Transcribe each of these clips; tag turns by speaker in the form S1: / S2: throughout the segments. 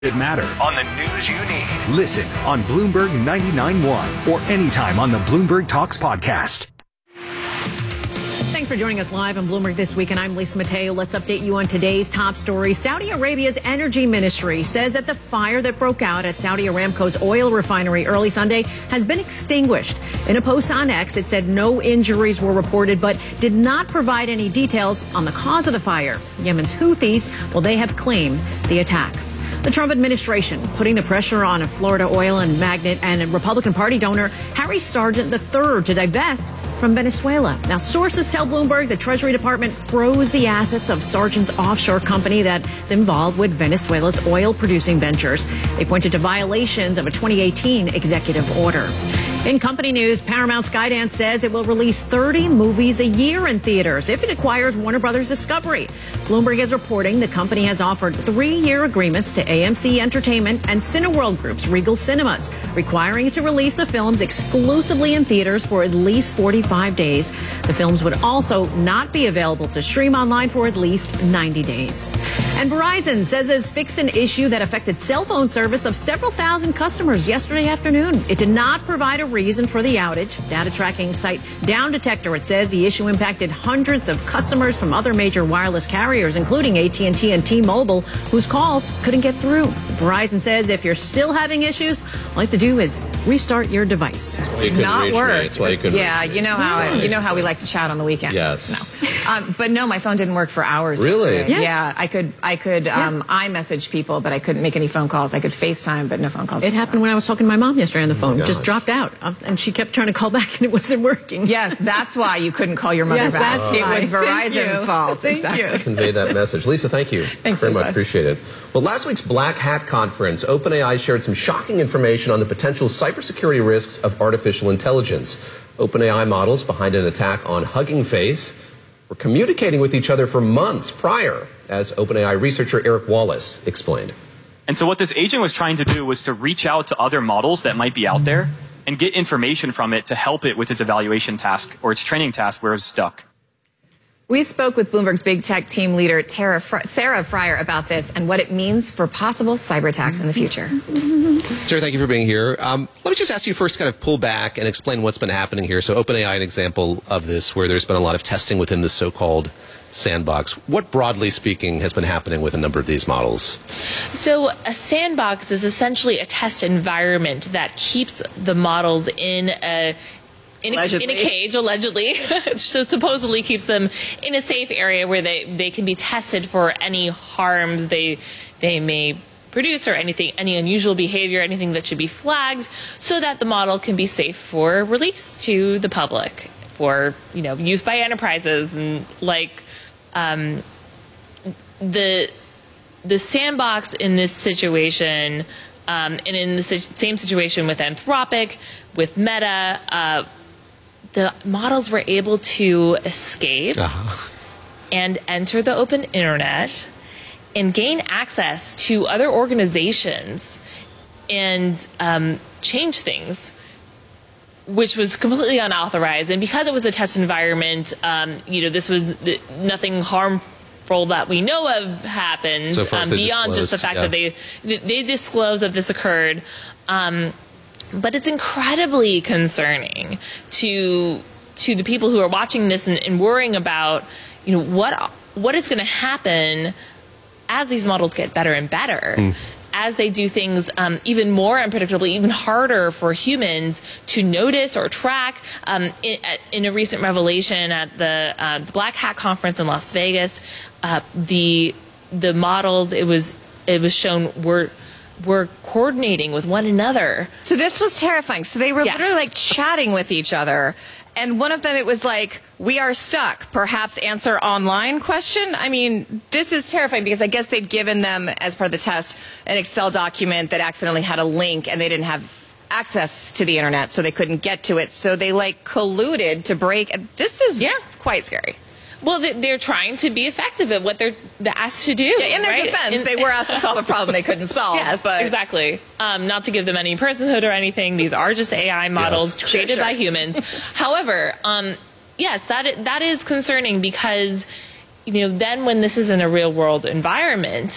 S1: That matter on the news you need. Listen on Bloomberg 99.1 or anytime on the Bloomberg Talks podcast.
S2: Thanks for joining us live on Bloomberg This Week, and I'm Lisa Mateo. Let's update you on today's top story. Saudi Arabia's energy ministry says that the fire that broke out at Saudi Aramco's oil refinery early Sunday has been extinguished. In a post on X, it said no injuries were reported, but did not provide any details on the cause of the fire. Yemen's Houthis, well, they have claimed the attack. The Trump administration putting the pressure on a Florida oil and magnate and Republican Party donor Harry Sargent III to divest from Venezuela. Now, sources tell Bloomberg the Treasury Department froze the assets of Sargent's offshore company that's involved with Venezuela's oil-producing ventures. They pointed to violations of a 2018 executive order. In company news, Paramount Skydance says it will release 30 movies a year in theaters if it acquires Warner Brothers Discovery. Bloomberg is reporting the company has offered 3-year agreements to AMC Entertainment and Cineworld Group's Regal Cinemas, requiring it to release the films exclusively in theaters for at least 45 days. The films would also not be available to stream online for at least 90 days. And Verizon says it's fixed an issue that affected cell phone service of several thousand customers yesterday afternoon. It did not provide a reason for the outage. Data tracking site Down Detector, it says the issue impacted hundreds of customers from other major wireless carriers, including AT&T and T-Mobile, whose calls couldn't get through. Verizon says if you're still having issues, all you have to do is restart your device.
S3: Not work.
S4: Yeah, you know how we like to chat on the weekend.
S3: Yes.
S4: No. But no, my phone didn't work for hours.
S3: Really?
S4: Yesterday.
S2: Yes.
S4: Yeah, I could iMessage people, but I couldn't make any phone calls. I could FaceTime, but no phone calls.
S2: It happened when I was talking to my mom yesterday on the phone.
S3: Oh,
S2: just dropped out. And she kept trying to call back and it wasn't working.
S4: Yes, that's why you couldn't call your mother back.
S2: That's
S4: It
S2: why.
S4: was Verizon's fault.
S2: Thank you.
S3: Convey that message. Lisa, thank you.
S4: Thanks,
S3: very
S4: Lisa.
S3: much. Appreciate it. Well, last week's Black Hat conference, OpenAI shared some shocking information on the potential cybersecurity risks of artificial intelligence. OpenAI models behind an attack on Hugging Face were communicating with each other for months prior, as OpenAI researcher Eric Wallace explained.
S5: And so what this agent was trying to do was to reach out to other models that might be out there and get information from it to help it with its evaluation task or its training task where it was stuck.
S4: We spoke with Bloomberg's big tech team leader, Sarah Friar, about this and what it means for possible cyber attacks in the future.
S3: Sarah, thank you for being here. Let me just ask you first kind of pull back and explain what's been happening here. So OpenAI, an example of this, where there's been a lot of testing within the so-called sandbox. What, broadly speaking, has been happening with a number of these models?
S6: So a sandbox is essentially a test environment that keeps the models in a cage, allegedly. So supposedly keeps them in a safe area where they can be tested for any harms they may produce or any unusual behavior, anything that should be flagged, so that the model can be safe for release to the public for, use by enterprises. And the sandbox in this situation, and in the same situation with Anthropic, with Meta, the models were able to escape and enter the open internet and gain access to other organizations and change things, which was completely unauthorized. And because it was a test environment, this was nothing harmful that we know of happened,
S3: so
S6: beyond just the fact that they disclosed that this occurred. But it's incredibly concerning to the people who are watching this and worrying about, what is going to happen as these models get better and better, as they do things even more unpredictably, even harder for humans to notice or track. In a recent revelation at the Black Hat conference in Las Vegas, the models it was shown were coordinating with one another.
S4: So this was terrifying. So they were literally chatting with each other. And one of them, it was like, we are stuck. Perhaps answer online question. I mean, this is terrifying because I guess they'd given them, as part of the test, an Excel document that accidentally had a link and they didn't have access to the internet, so they couldn't get to it. So they colluded to break. This is quite scary.
S6: Well, they're trying to be effective at what they're asked to do.
S4: Yeah, in their defense, they were asked to solve a problem they couldn't solve.
S6: Yes,
S4: but
S6: exactly. Not to give them any personhood or anything. These are just AI models created by humans. However, yes, that is concerning because, then when this is in a real world environment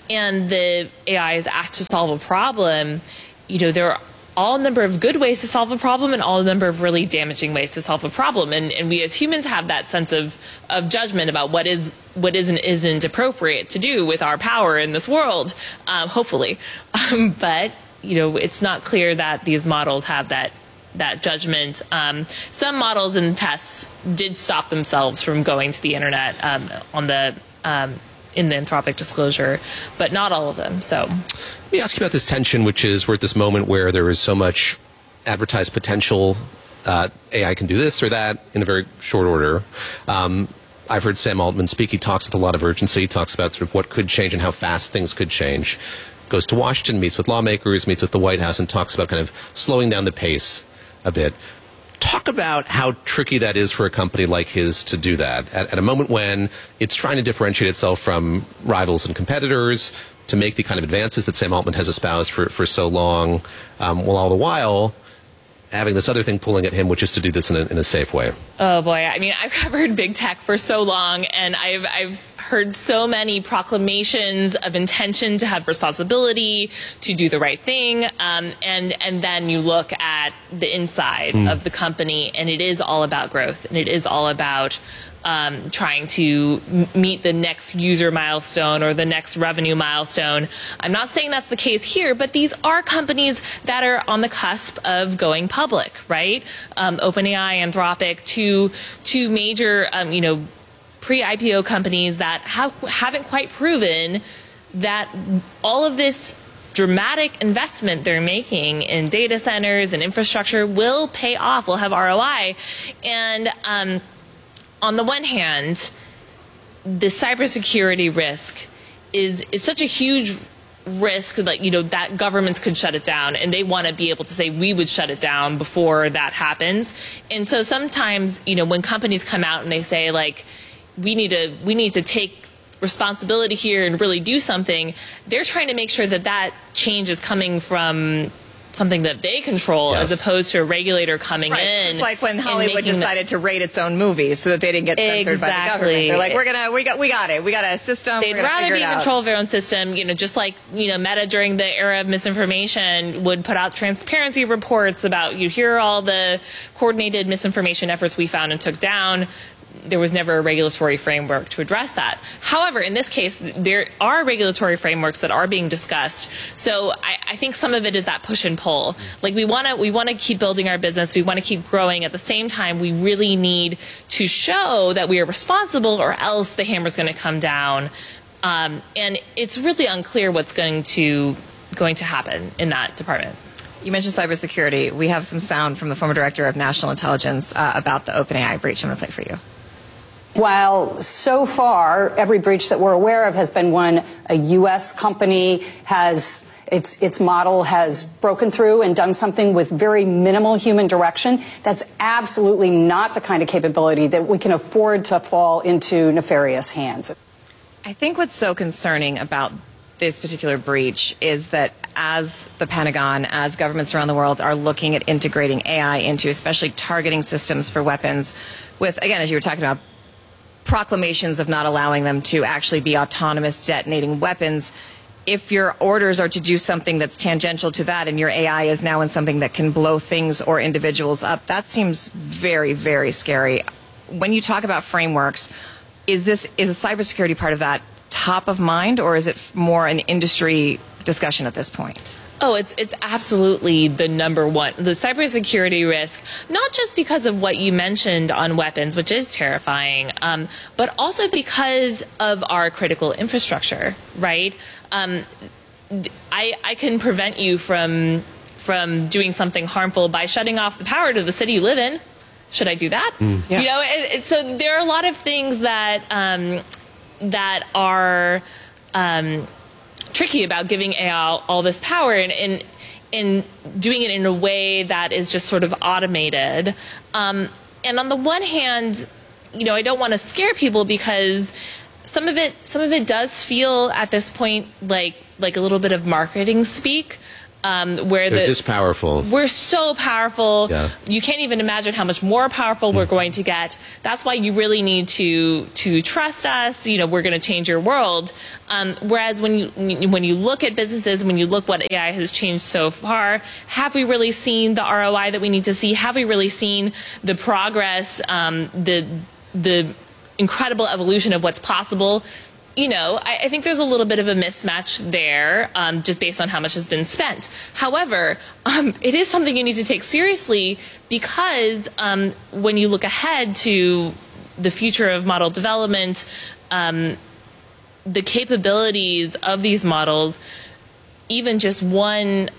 S6: and the AI is asked to solve a problem, there are all number of good ways to solve a problem and all number of really damaging ways to solve a problem. And we as humans have that sense of judgment about what is and isn't appropriate to do with our power in this world, hopefully. But, it's not clear that these models have that judgment. Some models in tests did stop themselves from going to the internet in the Anthropic disclosure, but not all of them. So
S3: let me ask you about this tension, which is we're at this moment where there is so much advertised potential. AI can do this or that in a very short order. I've heard Sam Altman speak. He talks with a lot of urgency. He talks about sort of what could change and how fast things could change. Goes to Washington, meets with lawmakers, meets with the White House, and talks about kind of slowing down the pace a bit. Talk about how tricky that is for a company like his to do that at a moment when it's trying to differentiate itself from rivals and competitors, to make the kind of advances that Sam Altman has espoused for so long, while all the while having this other thing pulling at him, which is to do this in a safe way.
S6: Oh boy, I mean, I've covered big tech for so long, and I've heard so many proclamations of intention to have responsibility, to do the right thing, and then you look at the inside of the company, and it is all about growth, and it is all about trying to meet the next user milestone or the next revenue milestone. I'm not saying that's the case here, but these are companies that are on the cusp of going public, right? OpenAI, Anthropic, two major, pre-IPO companies that haven't quite proven that all of this dramatic investment they're making in data centers and infrastructure will pay off, will have ROI. And on the one hand, the cybersecurity risk is such a huge risk that, that governments could shut it down, and they want to be able to say, we would shut it down before that happens. And so sometimes, when companies come out and they say, like, we need to take responsibility here and really do something, they're trying to make sure that change is coming from something that they control, as opposed to a regulator coming in.
S4: It's like when Hollywood decided to rate its own movies so that they didn't get censored by the government. They're like, we got it. We got a system.
S6: They'd rather be in control of their own system, just like, Meta during the era of misinformation would put out transparency reports about, here are all the coordinated misinformation efforts we found and took down. There was never a regulatory framework to address that. However, in this case, there are regulatory frameworks that are being discussed. So I think some of it is that push and pull. Like, we want to keep building our business. We want to keep growing. At the same time, we really need to show that we are responsible, or else the hammer's going to come down. And it's really unclear what's going to happen in that department.
S4: You mentioned cybersecurity. We have some sound from the former director of national intelligence about the OpenAI breach. I'm going to play for you.
S7: While so far every breach that we're aware of has been one a U.S. company has its model has broken through and done something with very minimal human direction, that's absolutely not the kind of capability that we can afford to fall into nefarious hands.
S4: I think what's so concerning about this particular breach is that as the Pentagon, as governments around the world are looking at integrating AI into especially targeting systems for weapons with, again, as you were talking about, proclamations of not allowing them to actually be autonomous detonating weapons. If your orders are to do something that's tangential to that and your AI is now in something that can blow things or individuals up, that seems very, very scary. When you talk about frameworks, is a cybersecurity part of that top of mind, or is it more an industry discussion at this point?
S6: Oh, it's absolutely the number one. The cybersecurity risk, not just because of what you mentioned on weapons, which is terrifying, but also because of our critical infrastructure, right? I can prevent you from doing something harmful by shutting off the power to the city you live in. Should I do that? Yeah. So there are a lot of things that are tricky about giving AI all this power and doing it in a way that is just sort of automated. And on the one hand, I don't want to scare people because some of it does feel at this point like a little bit of marketing speak.
S3: They're this powerful.
S6: We're so powerful.
S3: Yeah.
S6: You can't even imagine how much more powerful we're going to get. That's why you really need to trust us. We're going to change your world. Whereas when you look at businesses, when you look what AI has changed so far, have we really seen the ROI that we need to see? Have we really seen the progress, the incredible evolution of what's possible? I think there's a little bit of a mismatch there, just based on how much has been spent. However, it is something you need to take seriously because when you look ahead to the future of model development, the capabilities of these models, even just one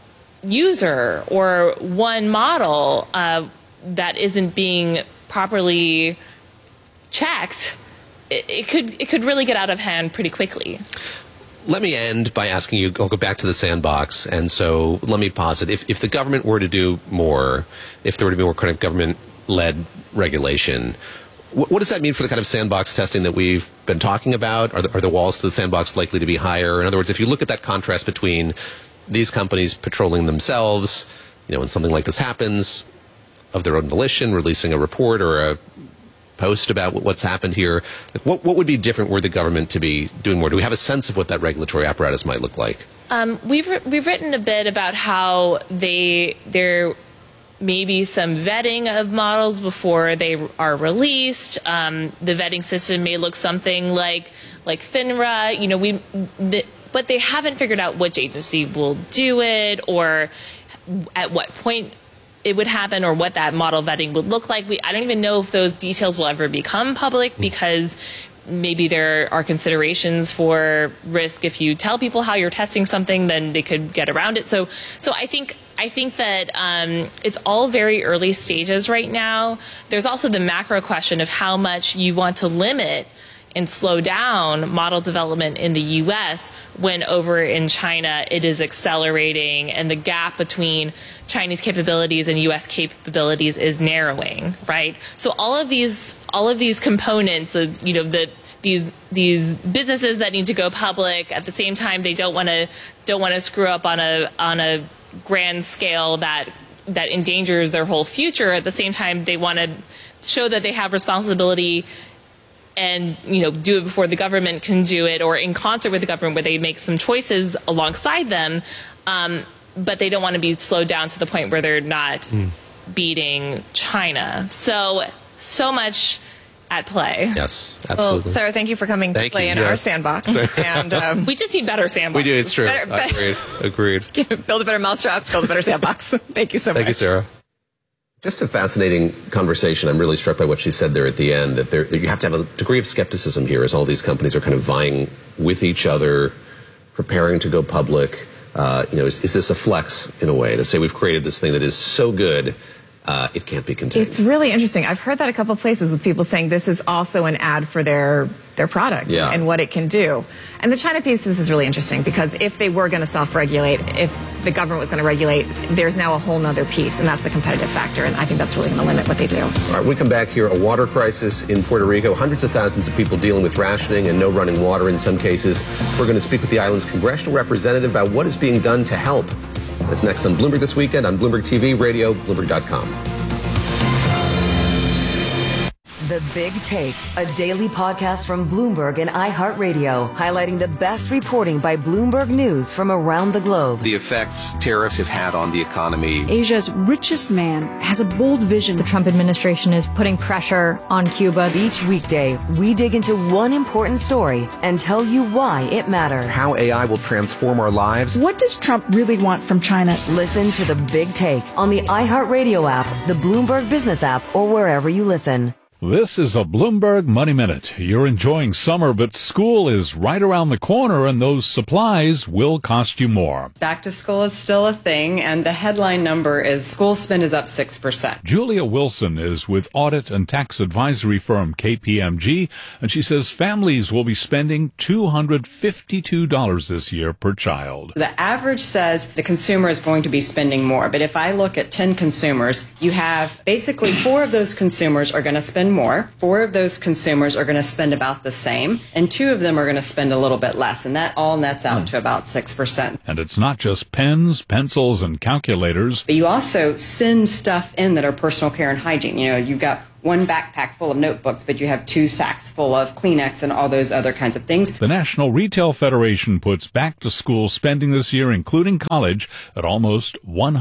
S6: user or one model that isn't being properly checked, it could really get out of hand pretty quickly.
S3: Let me end by asking you, I'll go back to the sandbox, and so let me posit, if the government were to do more, if there were to be more kind of government-led regulation, what does that mean for the kind of sandbox testing that we've been talking about? Are the walls to the sandbox likely to be higher? In other words, if you look at that contrast between these companies patrolling themselves, when something like this happens, of their own volition, releasing a report or a post about what's happened here, what would be different were the government to be doing more? Do we have a sense of what that regulatory apparatus might look like?
S6: We've written a bit about how there may be some vetting of models before they are released. The vetting system may look something like FINRA. But they haven't figured out which agency will do it or at what point it would happen or what that model vetting would look like. I don't even know if those details will ever become public because maybe there are considerations for risk. If you tell people how you're testing something, then they could get around it. So I think that it's all very early stages right now. There's also the macro question of how much you want to limit and slow down model development in the U.S. when over in China it is accelerating and the gap between Chinese capabilities and U.S. capabilities is narrowing, right? So all of these components, these businesses that need to go public at the same time they don't want to screw up on a grand scale that endangers their whole future. At the same time, they want to show that they have responsibility and do it before the government can do it, or in concert with the government where they make some choices alongside them, but they don't want to be slowed down to the point where they're not beating China. So much at play.
S3: Yes, absolutely.
S4: Well, Sarah, thank you for coming to play in our sandbox. And
S6: we just need better sandbox.
S3: We do, it's true. Agreed.
S4: Build a better mousetrap, build a better sandbox. Thank you so much.
S3: Thank you, Sarah. Just a fascinating conversation. I'm really struck by what she said there at the end, that you have to have a degree of skepticism here as all these companies are kind of vying with each other, preparing to go public. Is this a flex in a way to say we've created this thing that is so good it can't be contained?
S8: It's really interesting. I've heard that a couple of places with people saying this is also an ad for their product and what it can do. And the China piece, this is really interesting because if they were going to self-regulate, if the government was going to regulate, there's now a whole nother piece, and that's the competitive factor, and I think that's really going to limit what they do.
S3: All right, we come back here, a water crisis in Puerto Rico, hundreds of thousands of people dealing with rationing and no running water in some cases. We're going to speak with the island's congressional representative about what is being done to help. That's next on Bloomberg This Weekend on Bloomberg TV, radio, Bloomberg.com.
S9: The Big Take, a daily podcast from Bloomberg and iHeartRadio, highlighting the best reporting by Bloomberg News from around the globe.
S10: The effects tariffs have had on the economy.
S11: Asia's richest man has a bold vision.
S12: The Trump administration is putting pressure on Cuba.
S9: Each weekday, we dig into one important story and tell you why it matters.
S10: How AI will transform our lives.
S11: What does Trump really want from China?
S9: Listen to The Big Take on the iHeartRadio app, the Bloomberg Business app, or wherever you listen.
S13: This is a Bloomberg Money Minute. You're enjoying summer, but school is right around the corner, and those supplies will cost you more.
S14: Back to school is still a thing, and the headline number is school spend is up 6%.
S13: Julia Wilson is with audit and tax advisory firm KPMG, and she says families will be spending $252 this year per child.
S14: The average says the consumer is going to be spending more, but if I look at 10 consumers, you have basically 4 of those consumers are going to spend spend more. 4 of those consumers are going to spend about the same, and 2 of them are going to spend a little bit less, and that all nets out to about 6%.
S13: And it's not just pens, pencils, and calculators.
S14: But you also send stuff in that are personal care and hygiene. You know, you've got one backpack full of notebooks, but you have 2 sacks full of Kleenex and all those other kinds of things.
S13: The National Retail Federation puts back-to-school spending this year, including college, at almost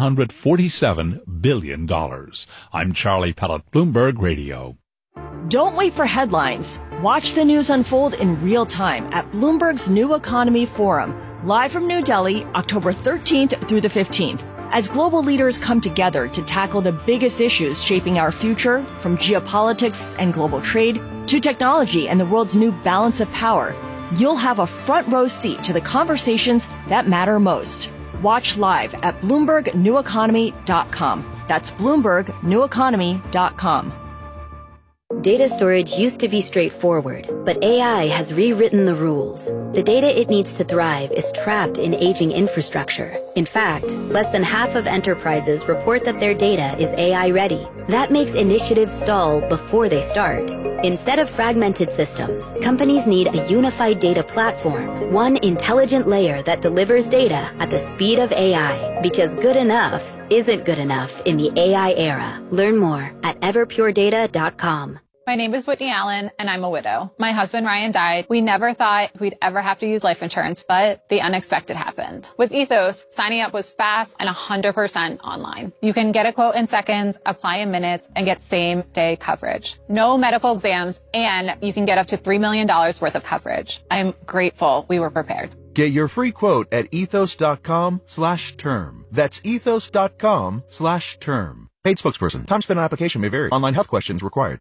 S13: $147 billion. I'm Charlie Pellet, Bloomberg Radio.
S15: Don't wait for headlines. Watch the news unfold in real time at Bloomberg's New Economy Forum, live from New Delhi, October 13th through the 15th. As global leaders come together to tackle the biggest issues shaping our future, from geopolitics and global trade to technology and the world's new balance of power, you'll have a front row seat to the conversations that matter most. Watch live at BloombergNewEconomy.com. That's BloombergNewEconomy.com.
S16: Data storage used to be straightforward, but AI has rewritten the rules. The data it needs to thrive is trapped in aging infrastructure. In fact, less than half of enterprises report that their data is AI ready. That makes initiatives stall before they start. Instead of fragmented systems, companies need a unified data platform, one intelligent layer that delivers data at the speed of AI, because good enough isn't good enough in the AI era. Learn more at everpuredata.com.
S17: My name is Whitney Allen, and I'm a widow. My husband, Ryan, died. We never thought we'd ever have to use life insurance, but the unexpected happened. With Ethos, signing up was fast and 100% online. You can get a quote in seconds, apply in minutes, and get same-day coverage. No medical exams, and you can get up to $3 million worth of coverage. I'm grateful we were prepared.
S18: Get your free quote at ethos.com/term. That's ethos.com/term. Paid spokesperson. Time spent on application may vary. Online health questions required.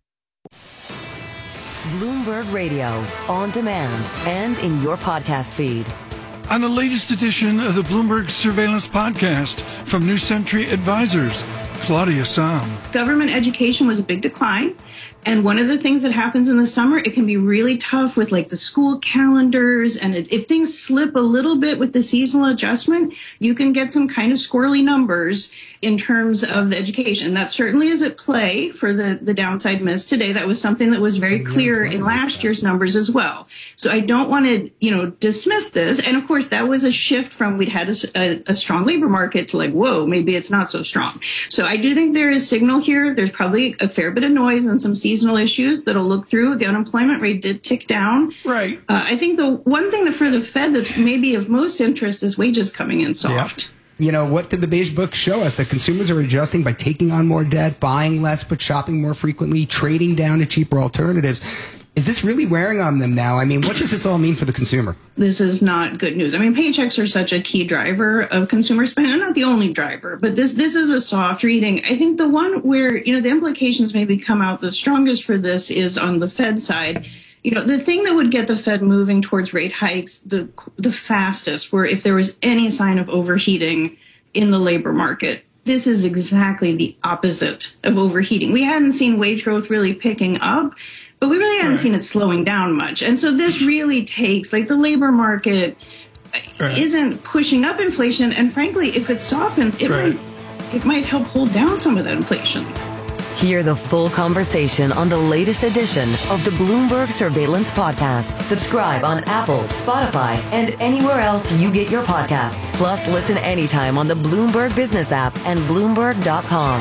S9: Bloomberg Radio, on demand and in your podcast feed.
S19: On the latest edition of the Bloomberg Surveillance Podcast from New Century Advisors, Claudia Sahm.
S20: Government education was a big decline. And one of the things that happens in the summer, it can be really tough with like the school calendars. And if things slip a little bit with the seasonal adjustment, you can get some kind of squirrely numbers in terms of the education. That certainly is at play for the downside miss today. That was something that was very clear in last year's numbers as well. So I don't want to, dismiss this. And of course, that was a shift from we'd had a strong labor market to like, whoa, maybe it's not so strong. So I do think there is signal here. There's probably a fair bit of noise and some seasonal issues that'll look through. The unemployment rate did tick down.
S19: Right.
S20: I think the one thing that for the Fed that's maybe of most interest is wages coming in soft.
S21: Yep. What did the Beige Book show us? That consumers are adjusting by taking on more debt, buying less, but shopping more frequently, trading down to cheaper alternatives. Is this really wearing on them now? I mean, what does this all mean for the consumer?
S20: This is not good news. I mean, paychecks are such a key driver of consumer spending. They're not the only driver, but this is a soft reading. I think the one where, the implications maybe come out the strongest for this is on the Fed side. The thing that would get the Fed moving towards rate hikes the fastest were if there was any sign of overheating in the labor market. This is exactly the opposite of overheating. We hadn't seen wage growth really picking up, but we really hadn't seen it slowing down much. And so this really takes, the labor market isn't pushing up inflation. And frankly, if it softens, it might help hold down some of that inflation.
S9: Hear the full conversation on the latest edition of the Bloomberg Surveillance Podcast. Subscribe on Apple, Spotify, and anywhere else you get your podcasts. Plus, listen anytime on the Bloomberg Business app and Bloomberg.com.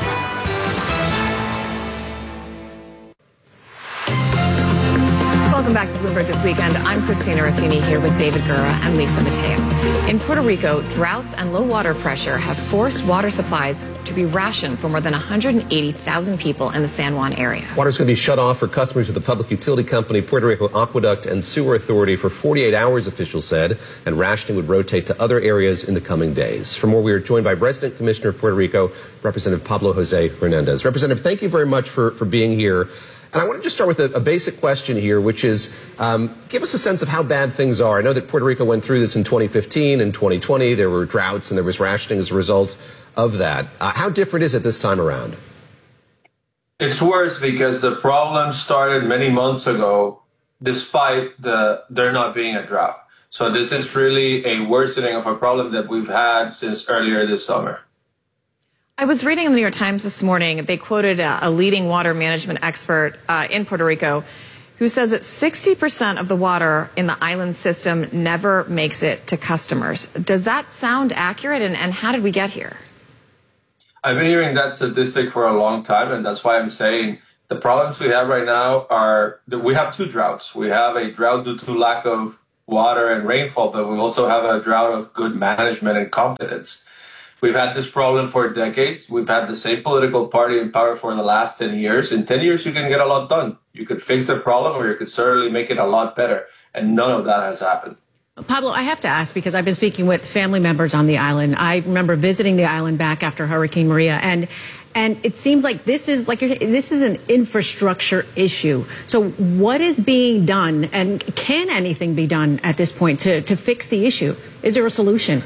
S8: Welcome back to Bloomberg This Weekend. I'm Christina Raffini here with David Gura and Lisa Mateo. In Puerto Rico, droughts and low water pressure have forced water supplies to be rationed for more than 180,000 people in the San Juan area.
S3: Water's going to be shut off for customers of the public utility company Puerto Rico Aqueduct and Sewer Authority for 48 hours, officials said, and rationing would rotate to other areas in the coming days. For more, we are joined by Resident Commissioner of Puerto Rico, Representative Pablo Jose Hernandez. Representative, thank you very much for being here. And I want to just start with a basic question here, which is give us a sense of how bad things are. I know that Puerto Rico went through this in 2015 and 2020. There were droughts and there was rationing as a result of that. How different is it this time around?
S22: It's worse because the problem started many months ago, despite there not being a drought. So this is really a worsening of a problem that we've had since earlier this summer.
S8: I was reading in the New York Times this morning, they quoted a leading water management expert in Puerto Rico who says that 60% of the water in the island system never makes it to customers. Does that sound accurate, and how did we get here?
S22: I've been hearing that statistic for a long time, and that's why I'm saying the problems we have right now are that we have two droughts. We have a drought due to lack of water and rainfall, but we also have a drought of good management and competence. We've had this problem for decades. We've had the same political party in power for the last 10 years. In 10 years, you can get a lot done. You could fix the problem, or you could certainly make it a lot better. And none of that has happened.
S1: Pablo, I have to ask, because I've been speaking with family members on the island. I remember visiting the island back after Hurricane Maria, and it seems like this is an infrastructure issue. So what is being done, and can anything be done at this point to fix the issue? Is there a solution?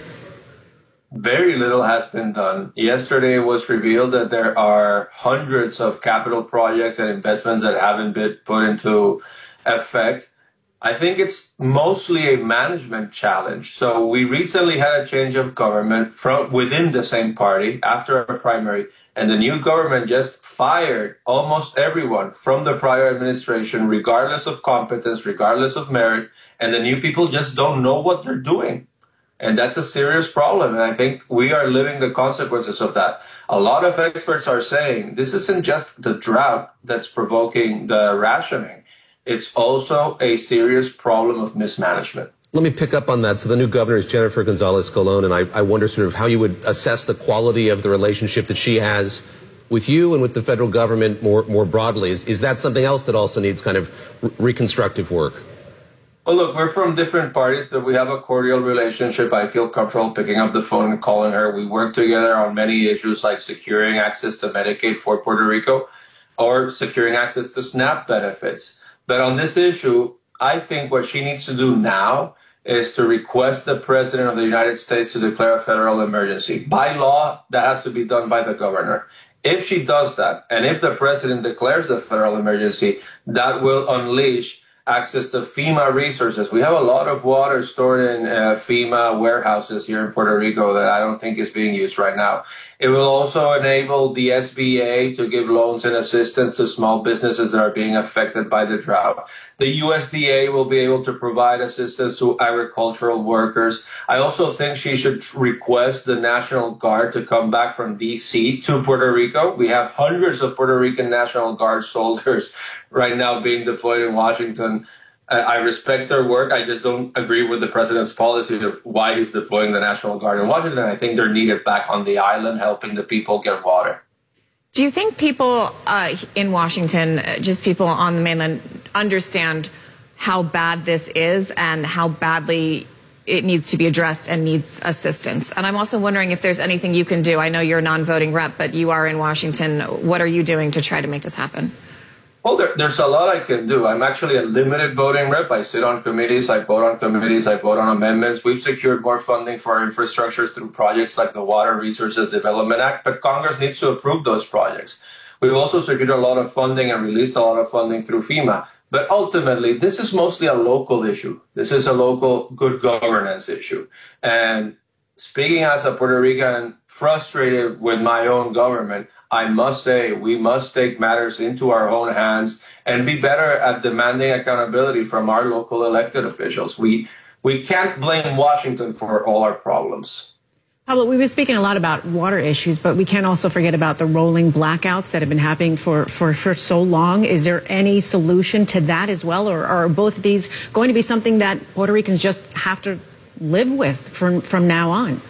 S22: Very little has been done. Yesterday it was revealed that there are hundreds of capital projects and investments that haven't been put into effect. I think it's mostly a management challenge. So we recently had a change of government from within the same party after a primary, and the new government just fired almost everyone from the prior administration, regardless of competence, regardless of merit, and the new people just don't know what they're doing. And that's a serious problem. And I think we are living the consequences of that. A lot of experts are saying this isn't just the drought that's provoking the rationing. It's also a serious problem of mismanagement.
S3: Let me pick up on that. So the new governor is Jennifer Gonzalez Colon, and I wonder sort of how you would assess the quality of the relationship that she has with you and with the federal government more broadly. Is that something else that also needs kind of reconstructive work?
S22: Well, look, we're from different parties, but we have a cordial relationship. I feel comfortable picking up the phone and calling her. We work together on many issues like securing access to Medicaid for Puerto Rico or securing access to SNAP benefits. But on this issue, I think what she needs to do now is to request the President of the United States to declare a federal emergency. By law, that has to be done by the governor. If she does that, and if the President declares a federal emergency, that will unleash access to FEMA resources. We have a lot of water stored in FEMA warehouses here in Puerto Rico that I don't think is being used right now. It will also enable the SBA to give loans and assistance to small businesses that are being affected by the drought. The USDA will be able to provide assistance to agricultural workers. I also think she should request the National Guard to come back from D.C. to Puerto Rico. We have hundreds of Puerto Rican National Guard soldiers right now being deployed in Washington. I respect their work. I just don't agree with the president's policy of why he's deploying the National Guard in Washington. I think they're needed back on the island helping the people get water.
S8: Do you think people in Washington, just people on the mainland, understand how bad this is and how badly it needs to be addressed and needs assistance? And I'm also wondering if there's anything you can do. I know you're a non-voting rep, but you are in Washington. What are you doing to try to make this happen?
S22: Well, there's a lot I can do. I'm actually a limited voting rep. I sit on committees, I vote on committees, I vote on amendments. We've secured more funding for our infrastructure through projects like the Water Resources Development Act, but Congress needs to approve those projects. We've also secured a lot of funding and released a lot of funding through FEMA. But ultimately, this is mostly a local issue. This is a local good governance issue. And speaking as a Puerto Rican frustrated with my own government, I must say we must take matters into our own hands and be better at demanding accountability from our local elected officials. We can't blame Washington for all our problems.
S1: Pablo, we've been speaking a lot about water issues, but we can't also forget about the rolling blackouts that have been happening for so long. Is there any solution to that as well, or are both of these going to be something that Puerto Ricans just have to live with from now on?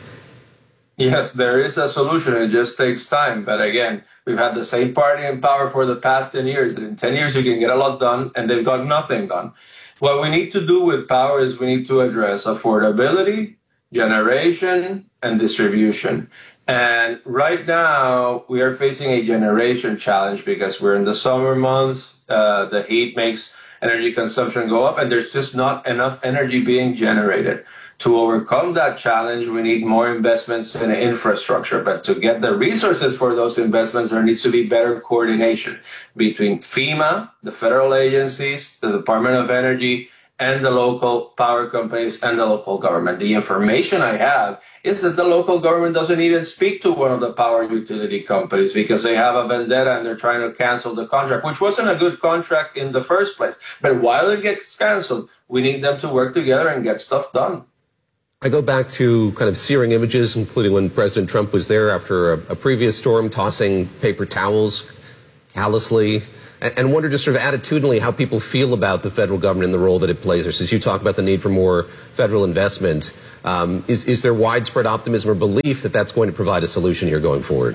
S22: Yes, there is a solution. It just takes time. But again, we've had the same party in power for the past 10 years. In 10 years, you can get a lot done, and they've got nothing done. What we need to do with power is we need to address affordability, generation, and distribution. And right now, we are facing a generation challenge because we're in the summer months. The heat makes energy consumption go up, and there's just not enough energy being generated. To overcome that challenge, we need more investments in infrastructure. But to get the resources for those investments, there needs to be better coordination between FEMA, the federal agencies, the Department of Energy, and the local power companies and the local government. The information I have is that the local government doesn't even speak to one of the power utility companies because they have a vendetta and they're trying to cancel the contract, which wasn't a good contract in the first place. But while it gets canceled, we need them to work together and get stuff done.
S3: I go back to kind of searing images, including when President Trump was there after a previous storm, tossing paper towels callously, and wonder just sort of attitudinally how people feel about the federal government and the role that it plays. Or since you talk about the need for more federal investment, is there widespread optimism or belief that that's going to provide a solution here going forward?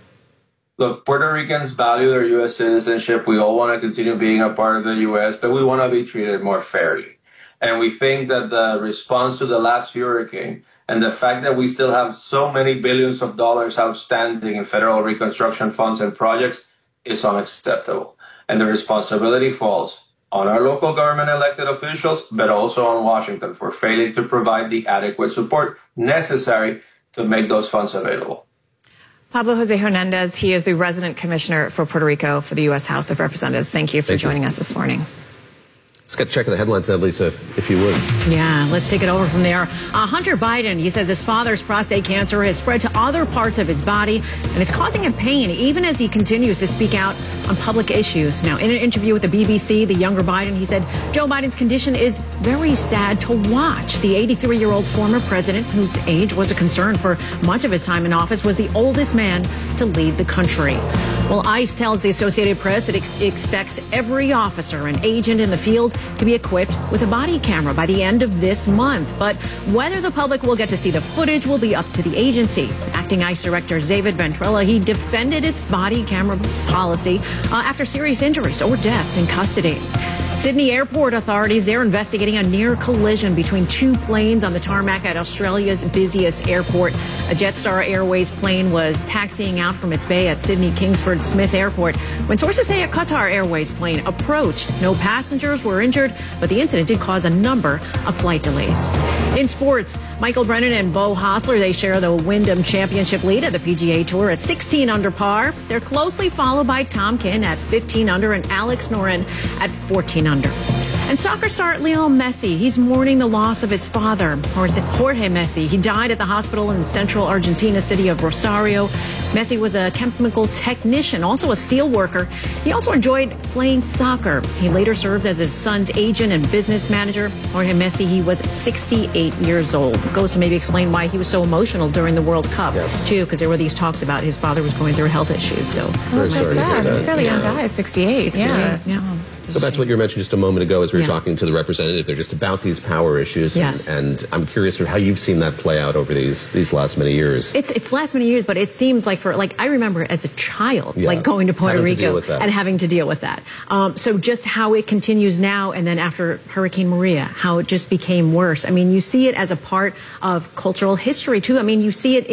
S22: Look, Puerto Ricans value their U.S. citizenship. We all want to continue being a part of the U.S., but we want to be treated more fairly. And we think that the response to the last hurricane and the fact that we still have so many billions of dollars outstanding in federal reconstruction funds and projects is unacceptable. And the responsibility falls on our local government elected officials, but also on Washington for failing to provide the adequate support necessary to make those funds available.
S8: Pablo Jose Hernandez, he is the resident commissioner for Puerto Rico for the U.S. House of Representatives. Thank you for joining us this morning.
S3: Let's get a check of the headlines now, Lisa, if you would.
S1: Yeah, let's take it over from there. Hunter Biden, he says his father's prostate cancer has spread to other parts of his body, and it's causing him pain even as he continues to speak out on public issues. Now, in an interview with the BBC, the younger Biden, he said Joe Biden's condition is very sad to watch. The 83-year-old former president, whose age was a concern for much of his time in office, was the oldest man to lead the country. Well, ICE tells the Associated Press it expects every officer and agent in the field to be equipped with a body camera by the end of this month. But whether the public will get to see the footage will be up to the agency. Acting ICE Director David Ventrella, he defended its body camera policy after serious injuries or deaths in custody. Sydney Airport authorities, they're investigating a near collision between two planes on the tarmac at Australia's busiest airport. A Jetstar Airways plane was taxiing out from its bay at Sydney Kingsford Smith Airport when sources say a Qatar Airways plane approached. No passengers were injured, but the incident did cause a number of flight delays. In sports, Michael Brennan and Beau Hossler, they share the Wyndham Championship lead at the PGA Tour at 16 under par. They're closely followed by Tom Kim at 15 under and Alex Noren at 14 under. And soccer star Lionel Messi, he's mourning the loss of his father, Jorge Messi. He died at the hospital in the central Argentina city of Rosario. Messi was a chemical technician, also a steel worker. He also enjoyed playing soccer. He later served as his son's agent and business manager. Jorge Messi, he was 68 years old. Goes to maybe explain why he was so emotional during the World Cup, too, because there were these talks about his father was going through health issues. So
S3: very sorry to hear that.
S8: He's a fairly young guy, 68.
S1: Yeah.
S3: Go back to what you mentioned just a moment ago as we were talking to the representative. They're just about these power issues. And I'm curious how you've seen that play out over these last many years.
S1: It's last many years, but it seems like I remember as a child, going to Puerto Rico and having to deal with that. So just how it continues now, and then after Hurricane Maria, how it just became worse. I mean, you see it as a part of cultural history too. I mean, you see it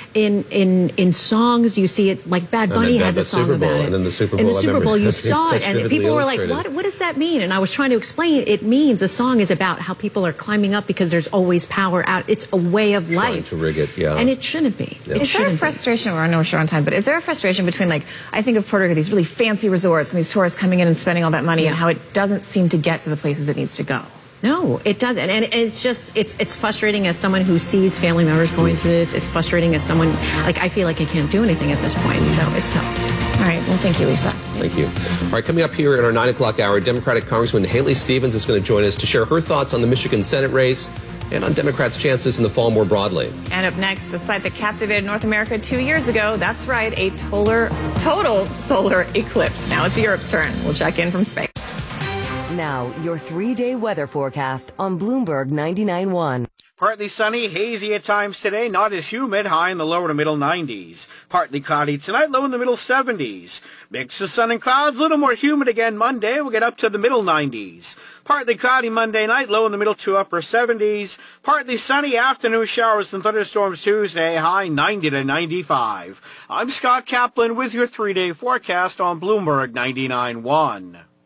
S1: in songs. You see it like Bad Bunny has a song about it.
S3: And then the Super Bowl.
S1: In the Super Bowl, you saw it, and people were like, what does that mean? And I was trying to explain it means the song is about how people are climbing up because there's always power out. It's a way of life.
S3: Trying to rig it,
S1: And it shouldn't be.
S8: Is there a frustration, I know we're short on time, but is there a frustration between, I think of Puerto Rico, these really fancy resorts and these tourists coming in and spending all that money and how it doesn't seem to get to the places it needs to go?
S1: No, it doesn't. And it's just, it's frustrating as someone who sees family members going through this. It's frustrating as someone, I feel like I can't do anything at this point. So it's tough.
S8: All right. Well, thank you, Lisa.
S3: Thank you. All right, coming up here in our 9 o'clock hour, Democratic Congresswoman Haley Stevens is going to join us to share her thoughts on the Michigan Senate race and on Democrats' chances in the fall more broadly.
S8: And up next, a site that captivated North America 2 years ago. That's right, a total solar eclipse. Now it's Europe's turn. We'll check in from space.
S9: Now, your 3-day weather forecast on Bloomberg 99.1.
S2: Partly sunny, hazy at times today, not as humid, high in the lower to middle 90s. Partly cloudy tonight, low in the middle 70s. Mix of sun and clouds, a little more humid again Monday, we'll get up to the middle 90s. Partly cloudy Monday night, low in the middle to upper 70s. Partly sunny, afternoon showers and thunderstorms Tuesday, high 90 to 95. I'm Scott Kaplan with your 3-day forecast on Bloomberg 99.1.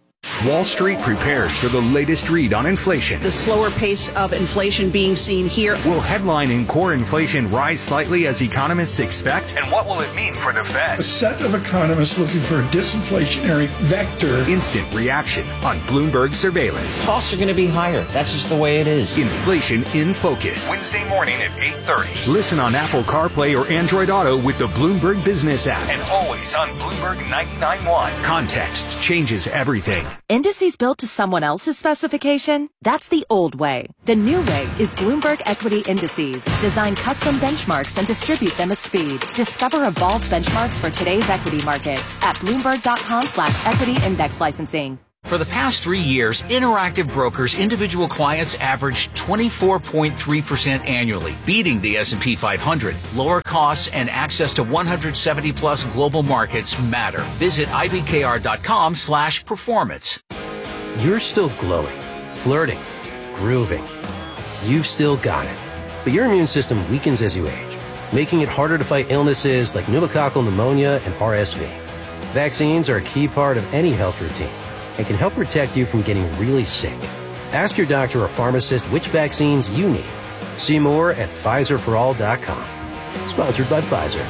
S5: Wall Street prepares for the latest read on inflation.
S7: The slower pace of inflation being seen here.
S5: Will headline and core inflation rise slightly as economists expect? And what will it mean for the Fed?
S19: A set of economists looking for a disinflationary vector.
S5: Instant reaction on Bloomberg Surveillance.
S23: Costs are going to be higher. That's just the way it is.
S5: Inflation in Focus. Wednesday morning at 8:30. Listen on Apple CarPlay or Android Auto with the Bloomberg Business app. And always on Bloomberg 99.1. Context changes everything.
S15: Indices built to someone else's specification? That's the old way. The new way is Bloomberg Equity Indices. Design custom benchmarks and distribute them at speed. Discover evolved benchmarks for today's equity markets at Bloomberg.com/equity index licensing.
S24: For the past 3 years, Interactive Brokers individual clients averaged 24.3% annually, beating the S&P 500. Lower costs and access to 170-plus global markets matter. Visit ibkr.com/performance.
S25: You're still glowing, flirting, grooving. You've still got it. But your immune system weakens as you age, making it harder to fight illnesses like pneumococcal pneumonia and RSV. Vaccines are a key part of any health routine and can help protect you from getting really sick. Ask your doctor or pharmacist which vaccines you need. See more at PfizerForAll.com. Sponsored by Pfizer.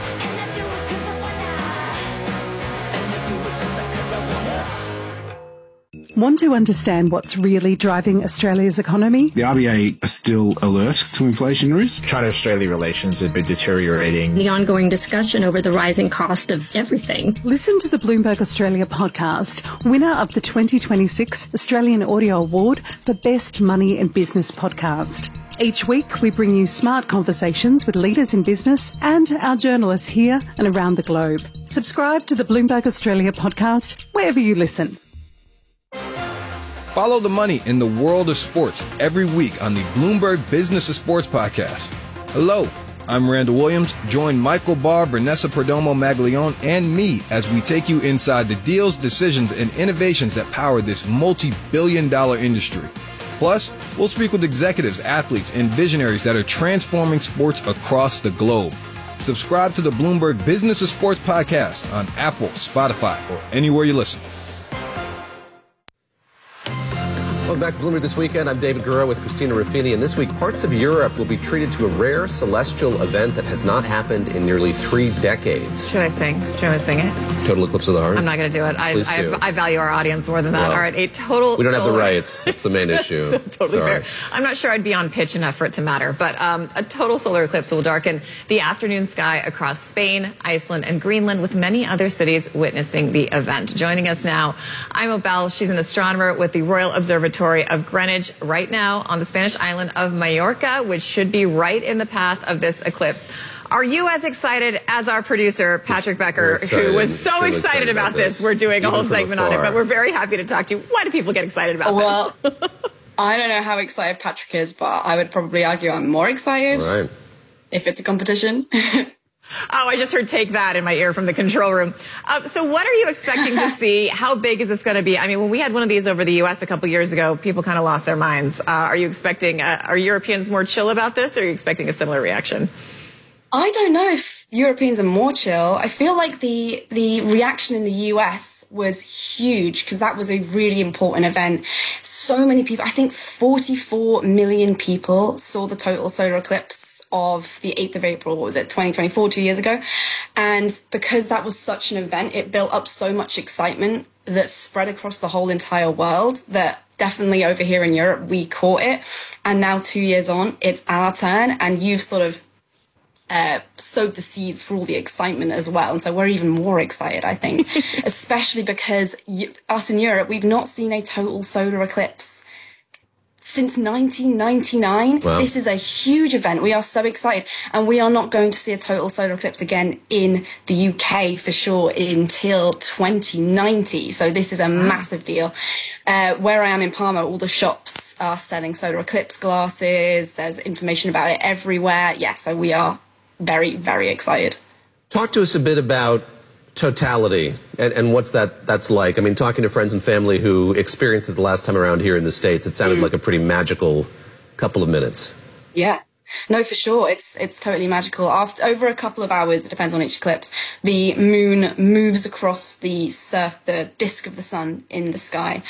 S11: Want to understand what's really driving Australia's economy?
S26: The RBA are still alert to inflation risk.
S27: China-Australia relations have been deteriorating.
S28: The ongoing discussion over the rising cost of everything.
S11: Listen to the Bloomberg Australia podcast, winner of the 2026 Australian Audio Award for Best Money and Business Podcast. Each week, we bring you smart conversations with leaders in business and our journalists here and around the globe. Subscribe to the Bloomberg Australia podcast wherever you listen.
S29: Follow the money in the world of sports every week on the Bloomberg Business of Sports podcast. Hello, I'm Randall Williams. Join Michael Barr, Vanessa Perdomo Maglione, and me as we take you inside the deals, decisions, and innovations that power this multi-billion-dollar industry. Plus, we'll speak with executives, athletes, and visionaries that are transforming sports across the globe. Subscribe to the Bloomberg Business of Sports podcast on Apple, Spotify, or anywhere you listen.
S3: Welcome back to Bloomberg This Weekend. I'm David Gura with Christina Ruffini, and this week parts of Europe will be treated to a rare celestial event that has not happened in nearly 3 decades.
S8: Should I sing? Should I sing it?
S3: Total Eclipse of the Heart?
S8: I'm not going to do it. I value our audience more than that.
S3: Well,
S8: all right, a total.
S3: We don't have the rights. That's the main issue.
S8: So totally fair. I'm not sure I'd be on pitch enough for it to matter, but a total solar eclipse will darken the afternoon sky across Spain, Iceland, and Greenland, with many other cities witnessing the event. Joining us now, Imo Bell. She's an astronomer with the Royal Observatory of Greenwich right now on the Spanish island of Mallorca, which should be right in the path of this eclipse. Are you as excited as our producer, Patrick Becker, who was so excited about this? We're doing a whole segment on it, but we're very happy to talk to you. Why do people get excited about this?
S30: Well, I don't know how excited Patrick is, but I would probably argue I'm more excited if it's a competition.
S8: Oh, I just heard "take that" in my ear from the control room. So what are you expecting to see? How big is this going to be? I mean, when we had one of these over the U.S. a couple years ago, people kind of lost their minds. Are you expecting, are Europeans more chill about this, or are you expecting a similar reaction?
S30: I don't know if Europeans are more chill. I feel like the reaction in the US was huge because that was a really important event. So many people, I think 44 million people saw the total solar eclipse of the 8th of April, what was it, 2024, 2 years ago. And because that was such an event, it built up so much excitement that spread across the whole entire world that definitely over here in Europe, we caught it. And now 2 years on, it's our turn, and you've sort of sowed the seeds for all the excitement as well. And so we're even more excited, I think, especially because us in Europe, we've not seen a total solar eclipse since 1999. Wow. This is a huge event. We are so excited. And we are not going to see a total solar eclipse again in the UK for sure until 2090. So this is a massive deal. Where I am in Palma, all the shops are selling solar eclipse glasses. There's information about it everywhere. Yeah, so we are very, very excited.
S3: Talk to us a bit about totality and what's that's like. I mean, talking to friends and family who experienced it the last time around here in the States, it sounded like a pretty magical couple of minutes.
S30: Yeah. No, for sure. It's totally magical. Over a couple of hours, it depends on each eclipse, the moon moves across the disk of the sun in the sky